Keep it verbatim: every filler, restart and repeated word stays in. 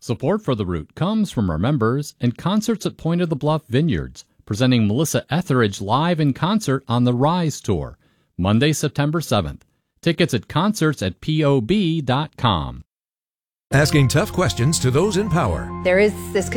Support for The Root comes from our members and Concerts at Point of the Bluff Vineyards, presenting Melissa Etheridge live in concert on the Rise Tour, Monday, September seventh. Tickets at concerts at P O B dot com. Asking tough questions to those in power. There is this